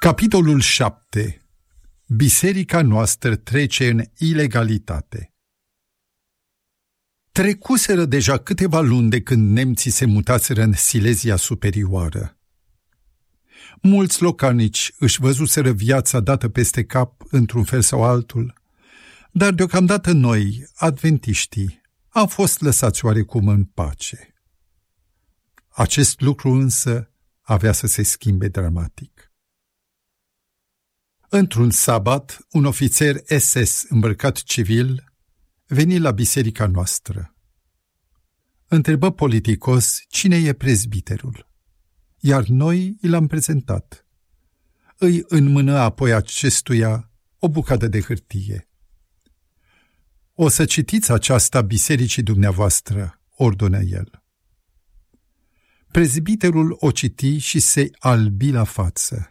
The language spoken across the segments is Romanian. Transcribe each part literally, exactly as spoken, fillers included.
Capitolul șapte. Biserica noastră trece în ilegalitate. Trecuseră deja câteva luni de când nemții se mutaseră în Silezia Superioară. Mulți localnici își văzuseră viața dată peste cap într-un fel sau altul, dar deocamdată noi, adventiștii, am fost lăsați oarecum în pace. Acest lucru însă avea să se schimbe dramatic. Într-un sabat, un ofițer S S îmbrăcat civil veni la biserica noastră. Întrebă politicos cine e prezbiterul, iar noi i l-am prezentat. Îi înmână apoi acestuia o bucată de hârtie. O să citiți aceasta bisericii dumneavoastră, ordonă el. Prezbiterul o citi și se albi la față.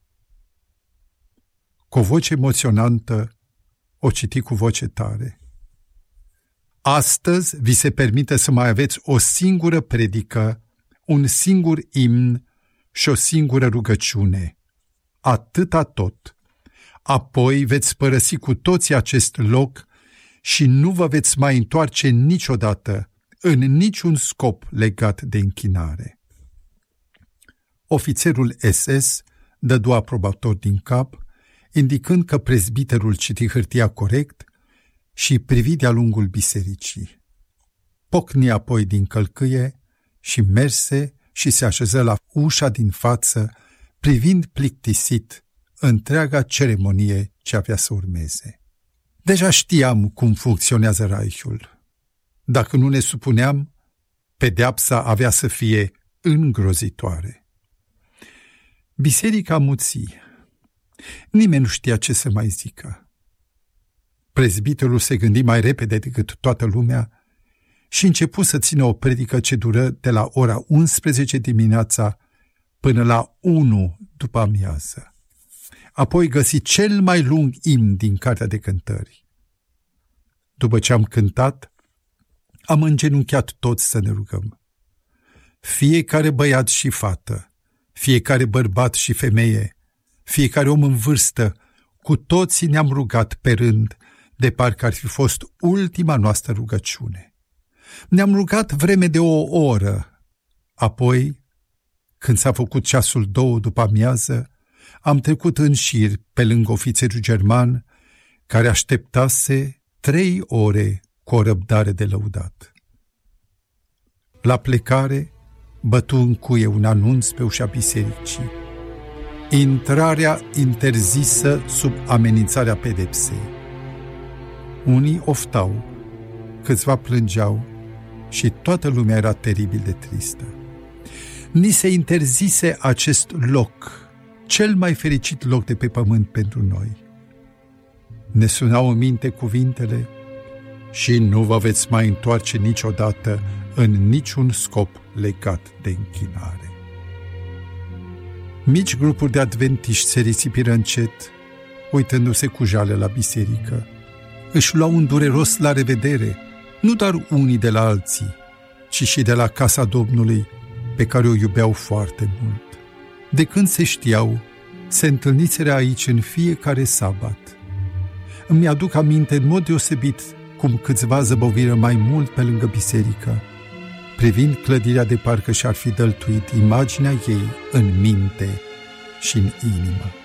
Cu o voce emoționantă, o citi cu voce tare. Astăzi vi se permite să mai aveți o singură predică, un singur imn și o singură rugăciune. Atâta tot. Apoi veți părăsi cu toții acest loc și nu vă veți mai întoarce niciodată în niciun scop legat de închinare. Ofițerul S S dădu aprobator din cap, indicând că prezbiterul citi hârtia corect și privi de-a lungul bisericii. Pocni apoi din călcâie și merse și se așeză la ușa din față, privind plictisit întreaga ceremonie ce avea să urmeze. Deja știam cum funcționează Reichul. Dacă nu ne supuneam, pedeapsa avea să fie îngrozitoare. Biserica muții. Nimeni nu știa ce să mai zică. Prezbiterul se gândi mai repede decât toată lumea și începu să țină o predică ce dură de la ora unsprezece dimineața până la unu după amiază. Apoi găsi cel mai lung imn din cartea de cântări. După ce am cântat, am îngenunchiat toți să ne rugăm. Fiecare băiat și fată, fiecare bărbat și femeie, fiecare om în vârstă, cu toții ne-am rugat pe rând, de parcă ar fi fost ultima noastră rugăciune. Ne-am rugat vreme de o oră. Apoi, când s-a făcut ceasul două după amiază, am trecut în șir pe lângă ofițerul german, care așteptase trei ore cu o răbdare de lăudat. La plecare, bătu în cuie un anunț pe ușa bisericii. Intrarea interzisă sub amenințarea pedepsei. Unii oftau, câțiva plângeau și toată lumea era teribil de tristă. Ni se interzise acest loc, cel mai fericit loc de pe pământ pentru noi. Ne sunau în minte cuvintele: și nu vă veți mai întoarce niciodată în niciun scop legat de închinare. Mici grupuri de adventiști se risipiră încet, uitându-se cu jale la biserică. Își luau un dureros la revedere, nu doar unii de la alții, ci și de la casa Domnului, pe care o iubeau foarte mult. De când se știau, se întâlniseră aici în fiecare sabat. Îmi aduc aminte în mod deosebit cum câțiva zăboviră mai mult pe lângă biserică, privind clădirea de parcă și-ar fi dăltuit imaginea ei în minte și în inimă.